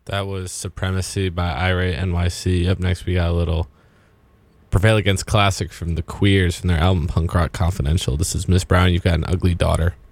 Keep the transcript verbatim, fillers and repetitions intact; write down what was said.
That was Supremacy by Irate N Y C. Up next, we got a little Prevail Against classic from the Queers from their album Punk Rock Confidential. This is Miss Brown, You've Got an Ugly Daughter.